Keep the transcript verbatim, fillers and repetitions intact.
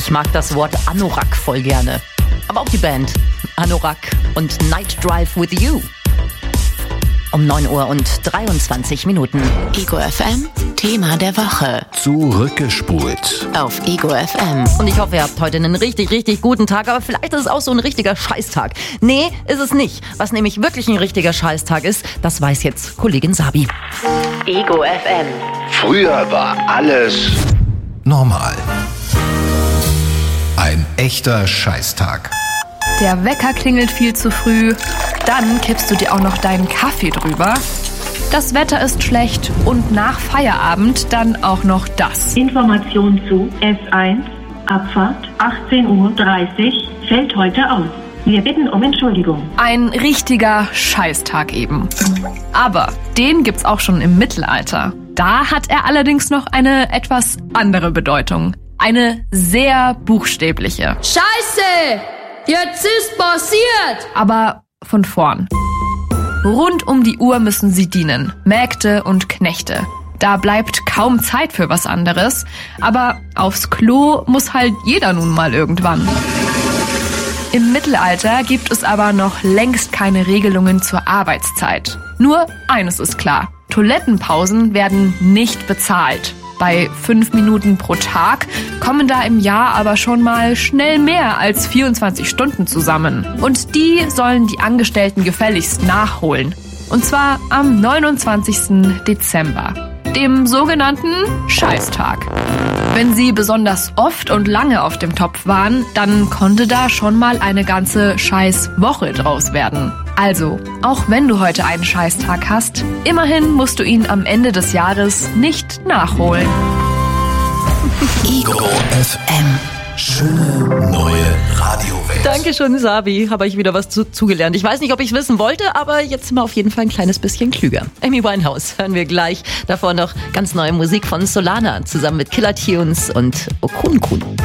Ich mag das Wort Anorak voll gerne. Aber auch die Band Anorak und Night Drive with You. Um neun Uhr und dreiundzwanzig Minuten. Ego F M, Thema der Woche. Zurückgespult. Auf Ego F M. Und ich hoffe, ihr habt heute einen richtig, richtig guten Tag, aber vielleicht ist es auch so ein richtiger Scheißtag. Nee, ist es nicht. Was nämlich wirklich ein richtiger Scheißtag ist, das weiß jetzt Kollegin Sabi. Ego F M. Früher war alles normal. Ein echter Scheißtag. Der Wecker klingelt viel zu früh, dann kippst du dir auch noch deinen Kaffee drüber. Das Wetter ist schlecht und nach Feierabend dann auch noch das. Information zu S eins, Abfahrt achtzehn Uhr dreißig, fällt heute aus. Wir bitten um Entschuldigung. Ein richtiger Scheißtag eben. Aber den gibt's auch schon im Mittelalter. Da hat er allerdings noch eine etwas andere Bedeutung. Eine sehr buchstäbliche. Scheiße! Jetzt ist passiert! Aber von vorn. Rund um die Uhr müssen sie dienen. Mägde und Knechte. Da bleibt kaum Zeit für was anderes. Aber aufs Klo muss halt jeder nun mal irgendwann. Im Mittelalter gibt es aber noch längst keine Regelungen zur Arbeitszeit. Nur eines ist klar. Toilettenpausen werden nicht bezahlt. Bei fünf Minuten pro Tag kommen da im Jahr aber schon mal schnell mehr als vierundzwanzig Stunden zusammen. Und die sollen die Angestellten gefälligst nachholen. Und zwar am neunundzwanzigsten Dezember, dem sogenannten Scheißtag. Wenn sie besonders oft und lange auf dem Topf waren, dann konnte da schon mal eine ganze Scheißwoche draus werden. Also, auch wenn du heute einen Scheißtag hast, immerhin musst du ihn am Ende des Jahres nicht nachholen. Ego F M. Schöne neue Radiowelt. Dankeschön, Sabi. Habe ich wieder was zu, zugelernt. Ich weiß nicht, ob ich es wissen wollte, aber jetzt sind wir auf jeden Fall ein kleines bisschen klüger. Amy Winehouse hören wir gleich. Davor noch ganz neue Musik von Solana zusammen mit Killer Tunes und Okunkun.